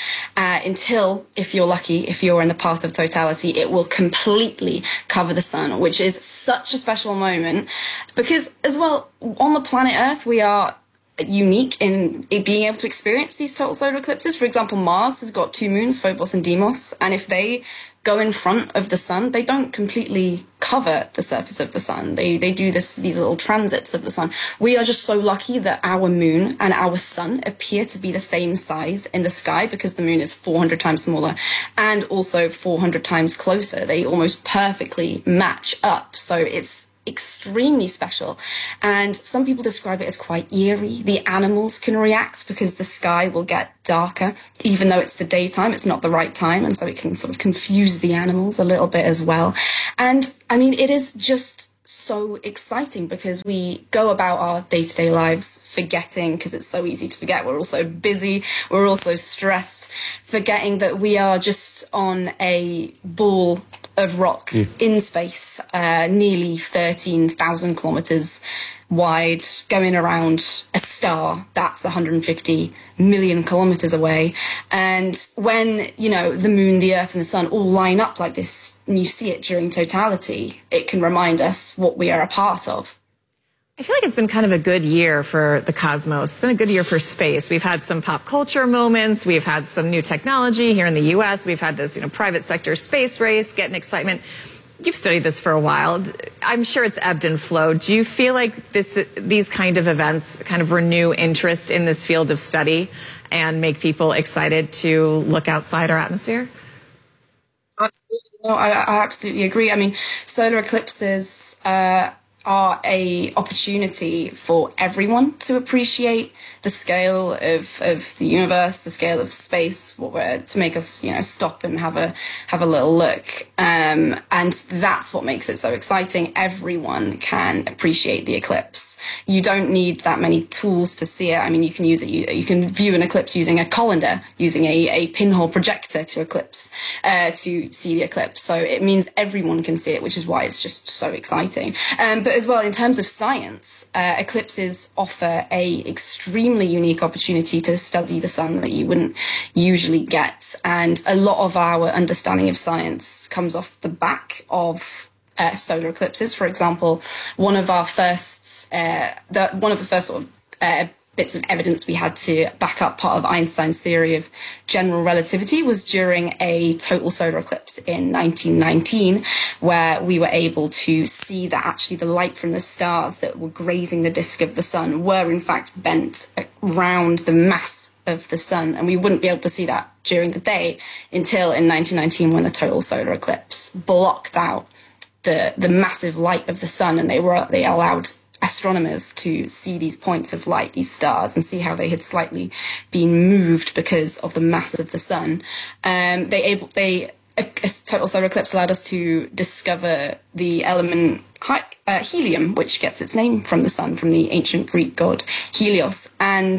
S30: until, if you're lucky, if you're in the path of totality, it will completely cover the sun, which is such a special moment because, as well, on the planet Earth, we are unique in being able to experience these total solar eclipses. For example, Mars has got 2 moons, Phobos and Deimos, and if they go in front of the sun, they don't completely cover the surface of the sun. They do these little transits of the sun. We are just so lucky that our moon and our sun appear to be the same size in the sky because the moon is 400 times smaller and also 400 times closer. They almost perfectly match up. So it's extremely special, and some people describe it as quite eerie. The animals can react because the sky will get darker even though it's the daytime. It's not the right time, and so it can sort of confuse the animals a little bit as well. And I mean, it is just so exciting because we go about our day-to-day lives forgetting, because it's so easy to forget. We're also busy, we're also stressed, forgetting that we are just on a ball of rock in space, nearly 13,000 kilometers wide, going around a star that's 150 million kilometers away. And when, you know, the moon, the earth and the sun all line up like this, and you see it during totality, it can remind us what we are a part of.
S8: I feel like it's been kind of a good year for the cosmos. It's been a good year for space. We've had some pop culture moments. We've had some new technology here in the U.S. We've had this, private sector space race, getting excitement. You've studied this for a while. I'm sure it's ebbed and flowed. Do you feel like these kind of events kind of renew interest in this field of study and make people excited to look outside our atmosphere?
S30: Absolutely. No, I absolutely agree. I mean, solar eclipses are a opportunity for everyone to appreciate the scale of the universe, the scale of space, to make us, stop and have a little look. And that's what makes it so exciting. Everyone can appreciate the eclipse. You don't need that many tools to see it. I mean, you can use it. You can view an eclipse using a colander, using a pinhole projector to see the eclipse. So it means everyone can see it, which is why it's just so exciting. But as well, in terms of science, eclipses offer a extremely unique opportunity to study the sun that you wouldn't usually get. And a lot of our understanding of science comes off the back of solar eclipses. For example, one of the first sort of bits of evidence we had to back up part of Einstein's theory of general relativity was during a total solar eclipse in 1919, where we were able to see that actually the light from the stars that were grazing the disk of the sun were in fact bent around the mass of the sun, and we wouldn't be able to see that during the day until in 1919 when the total solar eclipse blocked out the massive light of the sun, and they allowed astronomers to see these points of light, these stars, and see how they had slightly been moved because of the mass of the sun. A total solar eclipse allowed us to discover the element helium, which gets its name from the sun, from the ancient Greek god Helios. And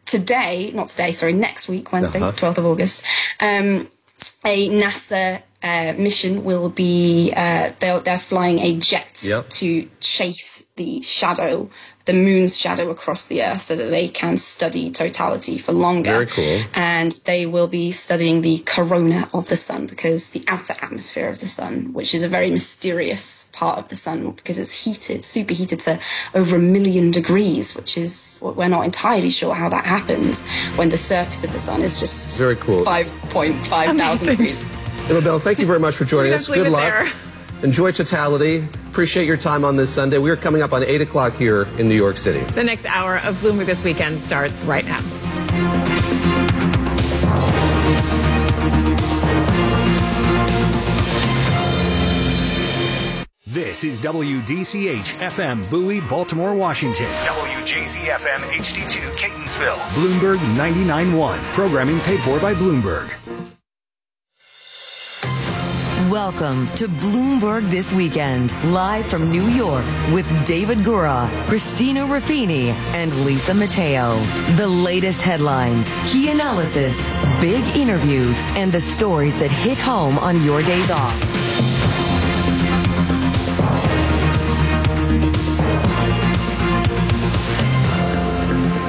S30: next week, Wednesday, 12th of August, a NASA mission will be, they're flying a jet to chase the moon's shadow across the Earth so that they can study totality for longer.
S3: Very cool. And
S30: they will be studying the corona of the sun, because the outer atmosphere of the sun, which is a very mysterious part of the sun because it's superheated to over 1 million degrees, which is, we're not entirely sure how that happens when the surface of the sun is just
S3: very cool.
S30: 5.5 thousand degrees.
S3: Emma Bell, thank you very much for joining us. Good luck. There. Enjoy totality. Appreciate your time on this Sunday. We are coming up on 8 o'clock here in New York City.
S8: The next hour of Bloomberg This Weekend starts right now.
S5: This is WDCH FM Bowie, Baltimore, Washington. WJZ FM HD2 Catonsville. Bloomberg 99.1. Programming paid for by Bloomberg.
S9: Welcome to Bloomberg This Weekend, live from New York with David Gura, Christina Ruffini, and Lisa Mateo. The latest headlines, key analysis, big interviews, and the stories that hit home on your days off.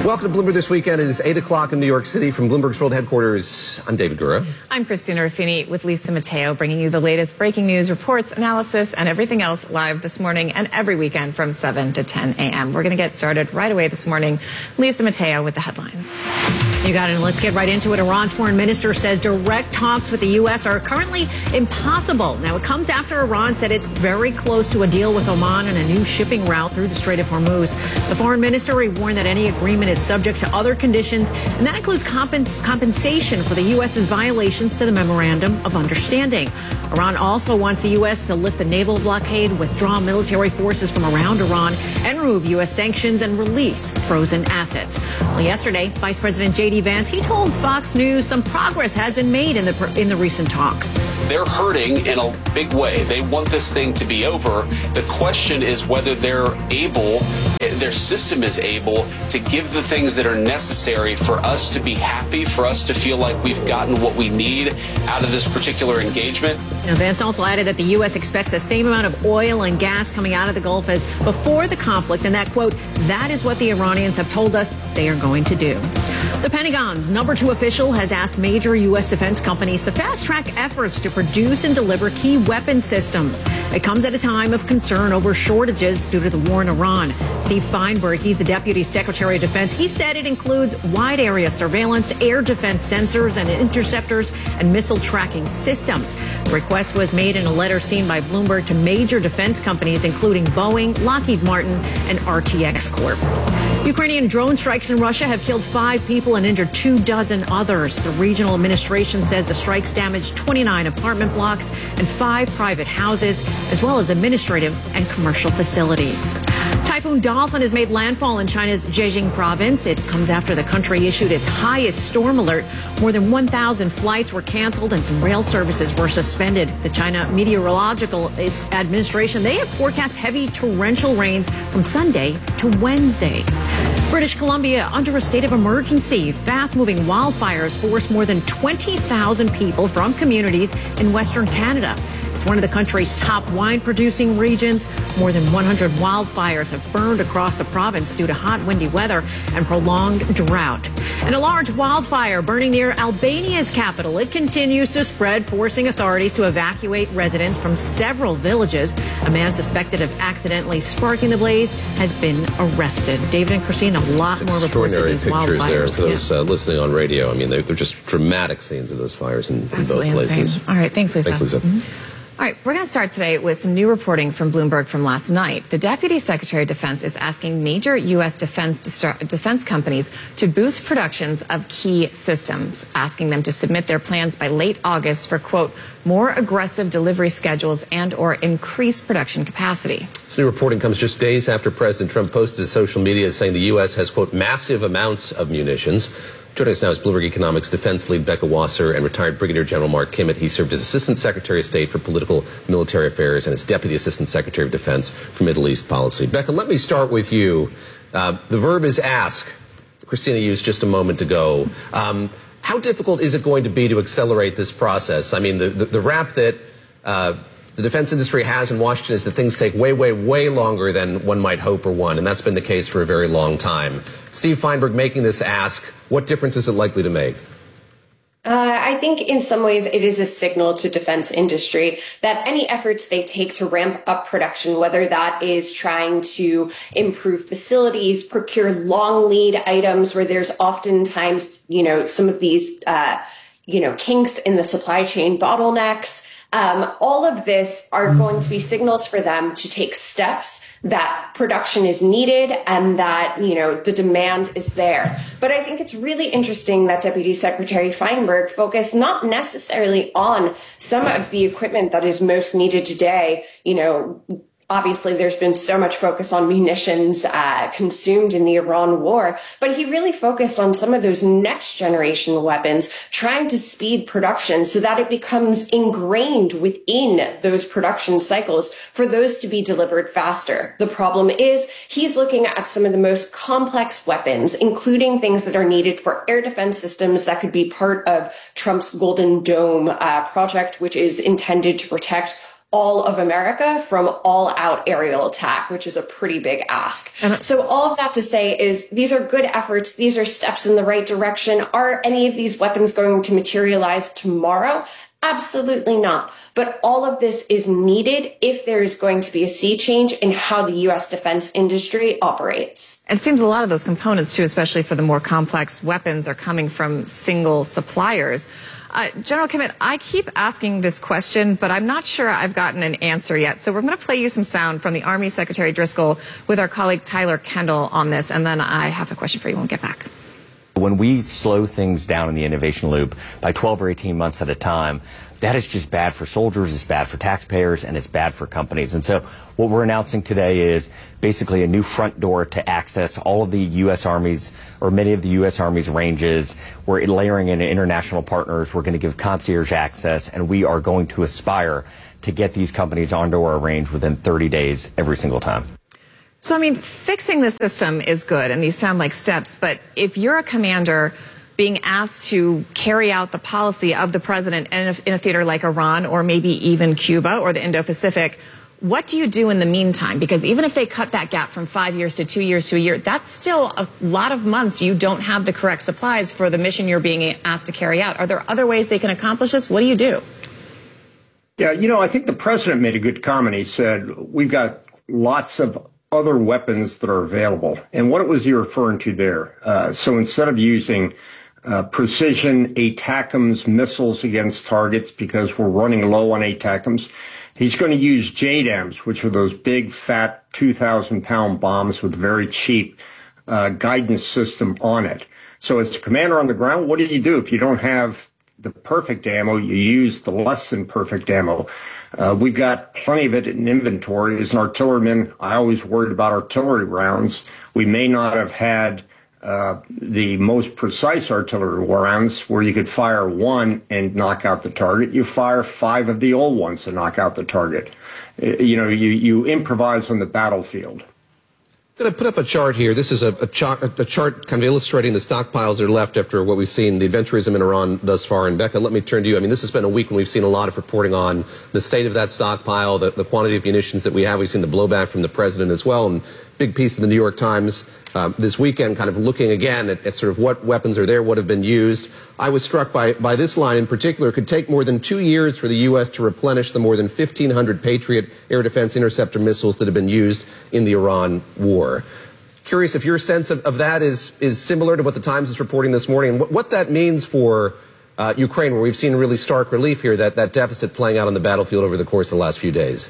S3: Welcome to Bloomberg This Weekend. It is 8 o'clock in New York City. From Bloomberg's World Headquarters, I'm David Gura.
S8: I'm Christina Ruffini with Lisa Mateo, bringing you the latest breaking news, reports, analysis, and everything else live this morning and every weekend from 7 to 10 a.m. We're going to get started right away this morning. Lisa Mateo with the headlines.
S1: You got it. And let's get right into it. Iran's foreign minister says direct talks with the U.S. are currently impossible. Now, it comes after Iran said it's very close to a deal with Oman on a new shipping route through the Strait of Hormuz. The foreign minister warned that any agreement is subject to other conditions, and that includes compensation for the U.S.'s violations to the Memorandum of Understanding. Iran also wants the U.S. to lift the naval blockade, withdraw military forces from around Iran, and remove U.S. sanctions and release frozen assets. Well, yesterday, Vice President J.D. Vance, he told Fox News some progress has been made in the recent talks.
S4: They're hurting in a big way. They want this thing to be over. The question is whether they're able, their system is able to give the things that are necessary for us to be happy, for us to feel like we've gotten what we need out of this particular engagement.
S1: Now, Vance also added that the U.S. expects the same amount of oil and gas coming out of the Gulf as before the conflict, and that, quote, that is what the Iranians have told us they are going to do. The Pentagon's number 2 official has asked major U.S. defense companies to fast-track efforts to produce and deliver key weapon systems. It comes at a time of concern over shortages due to the war in Iran. Steve Feinberg, he's the Deputy Secretary of Defense. He said it includes wide-area surveillance, air defense sensors and interceptors, and missile tracking systems. The request was made in a letter seen by Bloomberg to major defense companies, including Boeing, Lockheed Martin, and RTX Corp. Ukrainian drone strikes in Russia have killed 5 people and injured 24 others. The regional administration says the strikes damaged 29 apartment blocks and 5 private houses, as well as administrative and commercial facilities. Typhoon Dolphin has made landfall in China's Zhejiang province. It comes after the country issued its highest storm alert. More than 1,000 flights were canceled and some rail services were suspended. The China Meteorological Administration, they have forecast heavy torrential rains from Sunday to Wednesday. British Columbia under a state of emergency. Fast-moving wildfires forced more than 20,000 people from communities in Western Canada. It's one of the country's top wine-producing regions. More than 100 wildfires have burned across the province due to hot, windy weather and prolonged drought. And a large wildfire burning near Albania's capital. It continues to spread, forcing authorities to evacuate residents from several villages. A man suspected of accidentally sparking the blaze has been arrested. David and Christina, a lot more reports of these wildfires.
S3: There for those listening on radio. I mean, they're just dramatic scenes of those fires in both places.
S8: Insane. All right, thanks, Lisa.
S3: Thanks, Lisa.
S8: All right, we're going to start today with some new reporting from Bloomberg from last night. The Deputy Secretary of Defense is asking major U.S. defense companies to boost productions of key systems, asking them to submit their plans by late August for, quote, more aggressive delivery schedules and or increased production capacity.
S3: This new reporting comes just days after President Trump posted to social media saying the U.S. has, quote, massive amounts of munitions. Joining us now is Bloomberg Economics defense lead Becca Wasser and retired Brigadier General Mark Kimmett. He served as Assistant Secretary of State for Political Military Affairs and as Deputy Assistant Secretary of Defense for Middle East Policy. Becca, let me start with you. The verb is ask. Christina used just a moment ago. How difficult is it going to be to accelerate this process? I mean, the rap that the defense industry has in Washington is that things take way, way, way longer than one might hope or want, and that's been the case for a very long time. Steve Feinberg making this ask, what difference is it likely to make?
S6: I think in some ways it is a signal to defense industry that any efforts they take to ramp up production, whether that is trying to improve facilities, procure long lead items where there's oftentimes, some of these, kinks in the supply chain, bottlenecks, all of this are going to be signals for them to take steps that production is needed and that, the demand is there. But I think it's really interesting that Deputy Secretary Feinberg focused not necessarily on some of the equipment that is most needed today. Obviously, there's been so much focus on munitions consumed in the Iran war, but he really focused on some of those next generation weapons, trying to speed production so that it becomes ingrained within those production cycles for those to be delivered faster. The problem is he's looking at some of the most complex weapons, including things that are needed for air defense systems that could be part of Trump's Golden Dome project, which is intended to protect all of America from all-out aerial attack, which is a pretty big ask. So all of that to say is these are good efforts. These are steps in the right direction. Are any of these weapons going to materialize tomorrow? Absolutely not. But all of this is needed if there is going to be a sea change in how the U.S. defense industry operates.
S8: It seems a lot of those components, too, especially for the more complex weapons, are coming from single suppliers. General Kimmett, I keep asking this question, but I'm not sure I've gotten an answer yet. So we're going to play you some sound from the Army Secretary Driscoll with our colleague Tyler Kendall on this, and then I have a question for you when we get back.
S10: When we slow things down in the innovation loop by 12 or 18 months at a time, that is just bad for soldiers, it's bad for taxpayers, and it's bad for companies. And so what we're announcing today is basically a new front door to access all of the U.S. Army's, or many of the U.S. Army's ranges. We're layering in international partners. We're going to give concierge access, and we are going to aspire to get these companies onto our range within 30 days every single time.
S8: So, I mean, fixing the system is good, and these sound like steps, but if you're a commander being asked to carry out the policy of the president in a theater like Iran or maybe even Cuba or the Indo-Pacific, what do you do in the meantime? Because even if they cut that gap from 5 years to 2 years to a year, that's still a lot of months you don't have the correct supplies for the mission you're being asked to carry out. Are there other ways they can accomplish this? What do you do?
S12: Yeah, I think the president made a good comment. He said, we've got lots of other weapons that are available. And what was he referring to there? So instead of using precision ATACMS missiles against targets because we're running low on ATACMS, he's going to use JDAMs, which are those big, fat, 2,000-pound bombs with very cheap guidance system on it. So as a commander on the ground, what do you do if you don't have the perfect ammo? You use the less than perfect ammo. We've got plenty of it in inventory. As an artilleryman, I always worried about artillery rounds. We may not have had the most precise artillery rounds where you could fire one and knock out the target. You fire 5 of the old ones to knock out the target. You improvise on the battlefield.
S3: I'm going to put up a chart here. This is a chart kind of illustrating the stockpiles that are left after what we've seen, the adventurism in Iran thus far. And Becca, let me turn to you. I mean, this has been a week when we've seen a lot of reporting on the state of that stockpile, the quantity of munitions that we have. We've seen the blowback from the president as well. And big piece of the New York Times this weekend kind of looking again at sort of what weapons are there, what have been used. I was struck by this line in particular. It could take more than 2 years for the U.S. to replenish the more than 1,500 Patriot air defense interceptor missiles that have been used in the Iran war. Curious if your sense of that is similar to what the Times is reporting this morning, and what that means for Ukraine, where we've seen really stark relief here, that deficit playing out on the battlefield over the course of the last few days.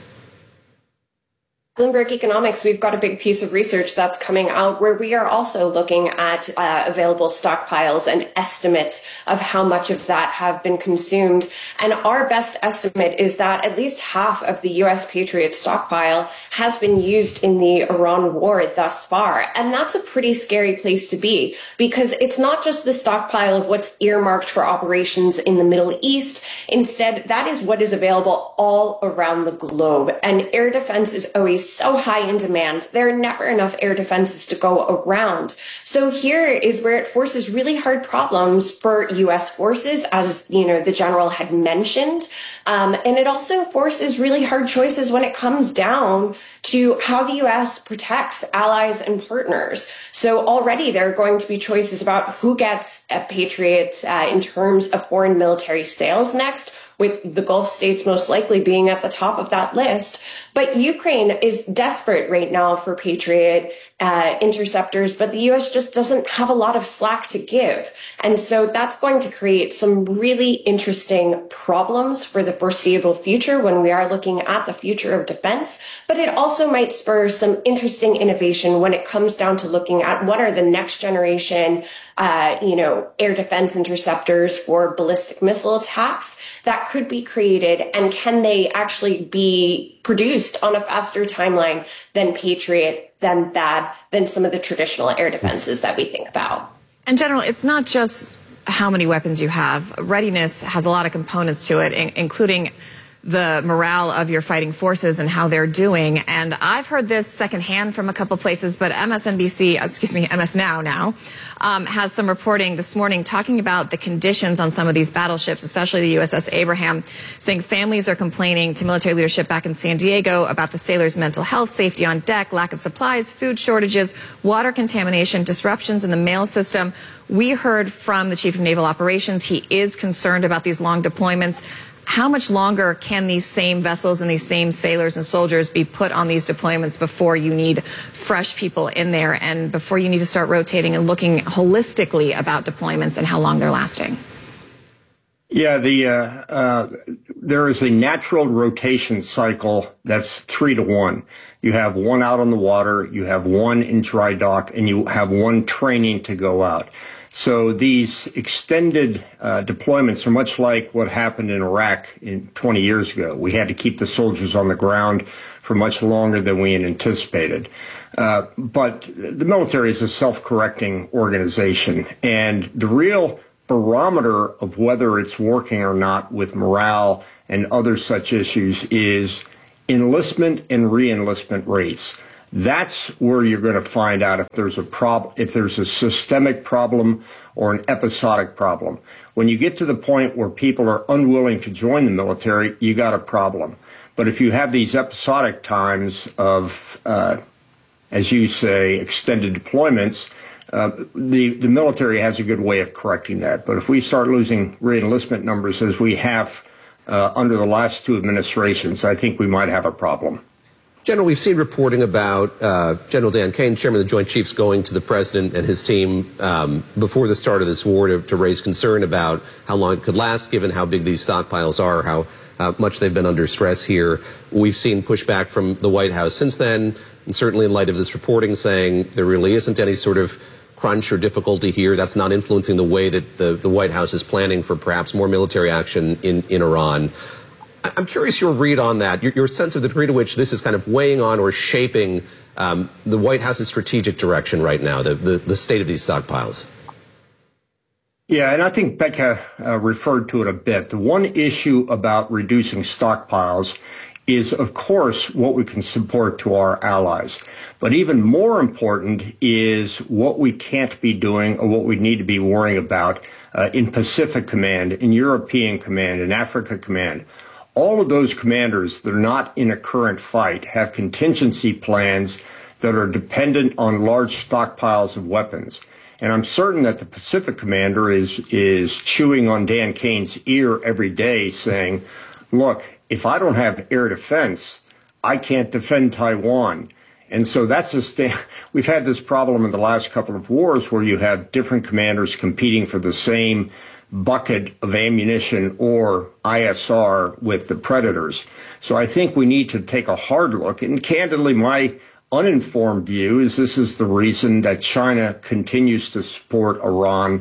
S6: Bloomberg Economics, we've got a big piece of research that's coming out where we are also looking at available stockpiles and estimates of how much of that have been consumed. And our best estimate is that at least half of the U.S. Patriot stockpile has been used in the Iran war thus far. And that's a pretty scary place to be, because it's not just the stockpile of what's earmarked for operations in the Middle East. Instead, that is what is available all around the globe. And air defense is always so high in demand. There are never enough air defenses to go around. So here is where it forces really hard problems for U.S. forces, as the general had mentioned. And it also forces really hard choices when it comes down to how the U.S. protects allies and partners. So already there are going to be choices about who gets a Patriot in terms of foreign military sales next, with the Gulf states most likely being at the top of that list. But Ukraine is desperate right now for Patriot interceptors, but the U.S. just doesn't have a lot of slack to give. And so that's going to create some really interesting problems for the foreseeable future when we are looking at the future of defense. But it also might spur some interesting innovation when it comes down to looking at what are the next generation air defense interceptors for ballistic missile attacks that could be created, and can they actually be produced on a faster timeline than Patriot, than THAAD, than some of the traditional air defenses that we think about.
S8: And General, it's not just how many weapons you have. Readiness has a lot of components to it, including the morale of your fighting forces and how they're doing. And I've heard this secondhand from a couple places, but MS Now has some reporting this morning talking about the conditions on some of these battleships, especially the USS Abraham, saying families are complaining to military leadership back in San Diego about the sailors' mental health, safety on deck, lack of supplies, food shortages, water contamination, disruptions in the mail system. We heard from the Chief of Naval Operations. He is concerned about these long deployments. How much longer can these same vessels and these same sailors and soldiers be put on these deployments before you need fresh people in there and before you need to start rotating and looking holistically about deployments and how long they're lasting?
S12: Yeah, there is a natural rotation cycle that's 3 to 1. You have one out on the water, you have one in dry dock, and you have one training to go out. So these extended deployments are much like what happened in Iraq 20 years ago. We had to keep the soldiers on the ground for much longer than we had anticipated. But the military is a self-correcting organization, and the real barometer of whether it's working or not with morale and other such issues is enlistment and re-enlistment rates. That's where you're going to find out if there's a problem, if there's a systemic problem or an episodic problem. When you get to the point where people are unwilling to join the military, you got a problem. But if you have these episodic times of, as you say, extended deployments, the military has a good way of correcting that. But if we start losing re-enlistment numbers as we have under the last two administrations, I think we might have a problem.
S3: General, we've seen reporting about General Dan Kane, chairman of the Joint Chiefs, going to the president and his team before the start of this war to raise concern about how long it could last, given how big these stockpiles are, how much they've been under stress here. We've seen pushback from the White House since then, and certainly in light of this reporting saying there really isn't any sort of crunch or difficulty here. That's not influencing the way that the White House is planning for perhaps more military action in Iran. I'm curious your read on that, your sense of the degree to which this is kind of weighing on or shaping the White House's strategic direction right now, the state of these stockpiles.
S12: Yeah, and I think Becca referred to it a bit. The one issue about reducing stockpiles is, of course, what we can support to our allies. But even more important is what we can't be doing or what we need to be worrying about in Pacific Command, in European Command, in Africa Command. All of those commanders that are not in a current fight have contingency plans that are dependent on large stockpiles of weapons. And I'm certain that the Pacific commander is chewing on Dan Kane's ear every day saying, look, if I don't have air defense, I can't defend Taiwan. And so that's we've had this problem in the last couple of wars where you have different commanders competing for the same bucket of ammunition or ISR with the predators. So I think we need to take a hard look. And candidly, my uninformed view is this is the reason that China continues to support Iran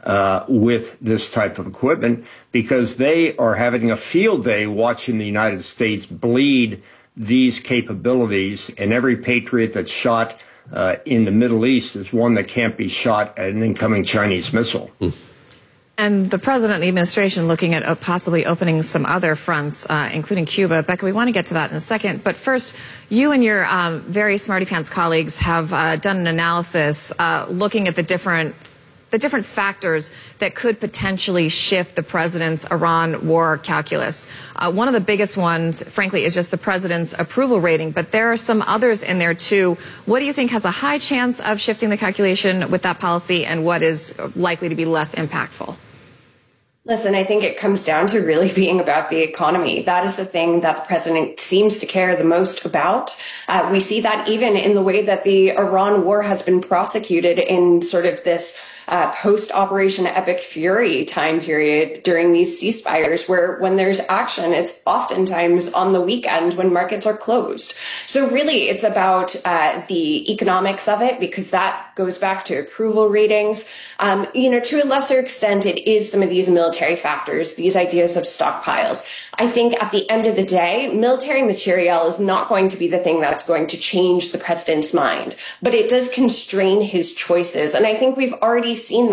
S12: with this type of equipment, because they are having a field day watching the United States bleed these capabilities, and every Patriot that's shot in the Middle East is one that can't be shot at an incoming Chinese missile.
S8: And the president and the administration looking at possibly opening some other fronts, including Cuba. Becca, we want to get to that in a second. But first, you and your very smarty pants colleagues have done an analysis looking at the different factors that could potentially shift the president's Iran war calculus. One of the biggest ones, frankly, is just the president's approval rating, but there are some others in there too. What do you think has a high chance of shifting the calculation with that policy, and what is likely to be less impactful?
S6: Listen, I think it comes down to really being about the economy. That is the thing that the president seems to care the most about. We see that even in the way that the Iran war has been prosecuted in sort of this post-Operation Epic Fury time period during these ceasefires, where when there's action, it's oftentimes on the weekend when markets are closed. So really, it's about the economics of it, because that goes back to approval ratings. To a lesser extent, it is some of these military factors, these ideas of stockpiles. I think at the end of the day, military material is not going to be the thing that's going to change the president's mind, but it does constrain his choices. And I think we've already seen that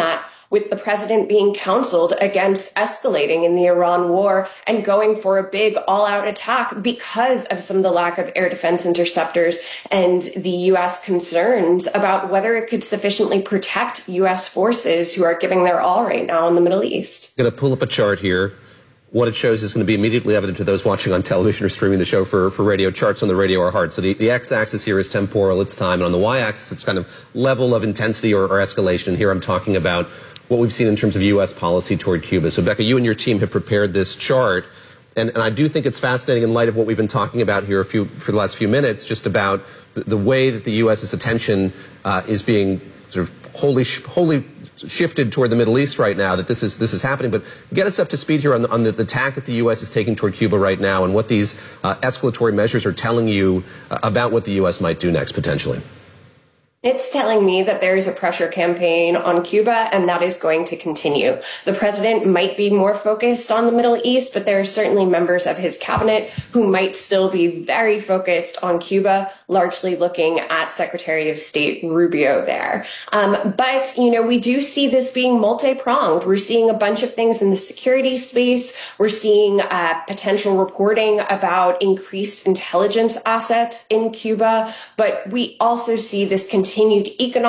S6: with the president being counseled against escalating in the Iran war and going for a big all-out attack because of some of the lack of air defense interceptors and the U.S. concerns about whether it could sufficiently protect U.S. forces who are giving their all right now in the Middle East.
S3: I'm going to pull up a chart here. What it shows is going to be immediately evident to those watching on television or streaming the show for radio. Charts on the radio are hard. So the x-axis here is temporal, it's time, and on the y-axis it's kind of level of intensity or escalation. Here I'm talking about what we've seen in terms of U.S. policy toward Cuba. So, Becca, you and your team have prepared this chart, and I do think it's fascinating in light of what we've been talking about here for the last few minutes, just about the way that the U.S.'s attention is being sort of wholly shifted toward the Middle East right now, that this is happening. But get us up to speed here on the tack that the U.S. is taking toward Cuba right now and what these escalatory measures are telling you about what the U.S. might do next, potentially.
S6: It's telling me that there is a pressure campaign on Cuba, and that is going to continue. The president might be more focused on the Middle East, but there are certainly members of his cabinet who might still be very focused on Cuba, largely looking at Secretary of State Rubio there. But, we do see this being multi-pronged. We're seeing a bunch of things in the security space. We're seeing potential reporting about increased intelligence assets in Cuba, but we also see this continued economic